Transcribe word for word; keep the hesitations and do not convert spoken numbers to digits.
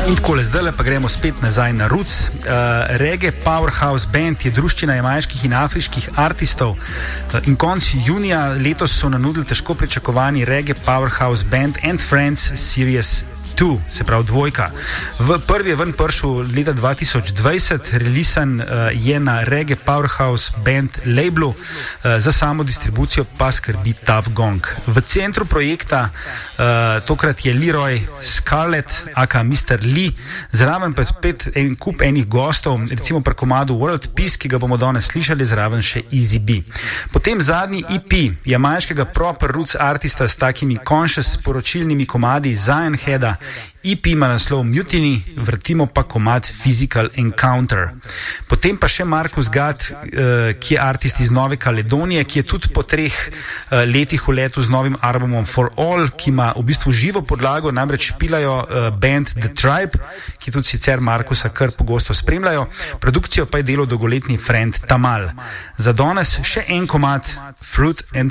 In takole, zdaj pa gremo spet nazaj na roots. Uh, reggae Powerhouse Band je druščina jamajških in afriških artistov. Uh, in konc junija letos so nanudili težko pričakovani Reggae Powerhouse Band and Friends Series dva, se pravi dvojka. V prvi je ven prišel leta dva tisoč dvajset, relisan uh, je na Reggae Powerhouse Band labelu, uh, za samo distribucijo pa skrbi Tough Gong. V centru projekta uh, tokrat je Leroy Scarlett, aka mister Lee, zraven pa spet en kup enih gostov, recimo pri komadu World Peace, ki ga bomo danes slišali, zraven še Easy B. Potem zadnji E P jamajškega proper roots artista s takimi conscious sporočilnimi komadi Zion Heada. E P ima naslov Mutiny, vrtimo pa komad Physical Encounter. Potem pa še Markus Gatt, uh, ki je artist iz Nove Kaledonije, ki je tudi po treh uh, letih v letu z novim albumom For All, ki ima v bistvu živo podlago, namreč špilajo uh, band The Tribe, ki tudi sicer Markusa kar pogosto spremljajo. Produkcijo pa je delal dolgoletni friend Tamal. Za danes še en komad Fruit and